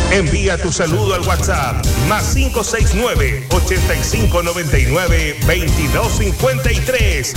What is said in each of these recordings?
Envía tu saludo al WhatsApp más 569-8599-2253.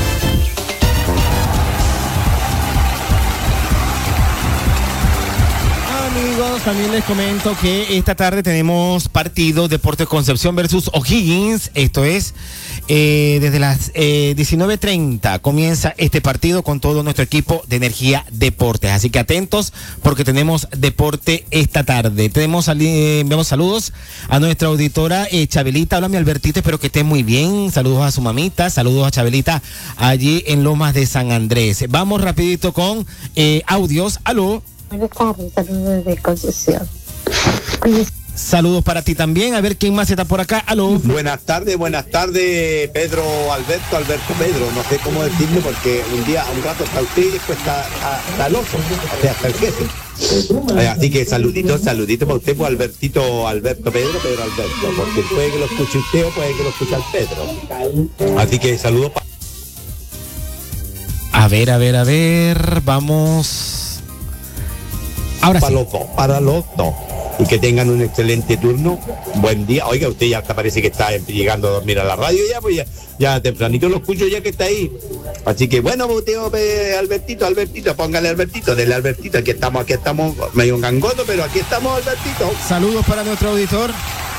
Amigos, también les comento que esta tarde tenemos partido Deportes Concepción versus O'Higgins. Esto es desde las 19:30 comienza este partido con todo nuestro equipo de Energía Deportes. Así que atentos porque tenemos deporte esta tarde. Enviamos saludos a nuestra auditora Chabelita. Hola, mi Albertito, espero que esté muy bien. Saludos a su mamita, saludos a Chabelita allí en Lomas de San Andrés. Vamos rapidito con audios. Aló. Buenas tardes, saludos de Concepción. Saludos para ti también. A ver quién más está por acá. Aló. Buenas tardes, Pedro, Alberto, Pedro. No sé cómo decirle porque un rato está usted y después está el otro, o sea, está el jefe. Así que saludito para usted, pues Alberto, Pedro, Alberto, porque puede que lo escuche usted o puede que lo escuche al Pedro. Así que saludos para... A ver, vamos. Ahora sí. Para los dos. Y que tengan un excelente turno. Buen día. Oiga, usted ya parece que está llegando a dormir a la radio ya, pues ya tempranito lo escucho ya que está ahí. Así que bueno, usted, Albertito, póngale Albertito, dele Albertito, aquí estamos medio gangoto, pero aquí estamos, Albertito. Saludos para nuestro auditor.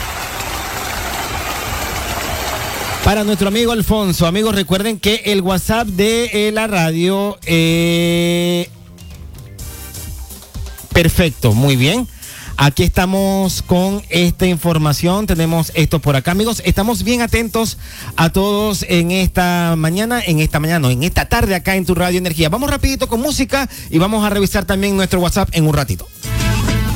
Para nuestro amigo Alfonso. Amigos, recuerden que el WhatsApp de la radio... Perfecto, muy bien. Aquí estamos con esta información, tenemos esto por acá, amigos. Estamos bien atentos a todos en esta tarde acá en tu Radio Energía. Vamos rapidito con música y vamos a revisar también nuestro WhatsApp en un ratito.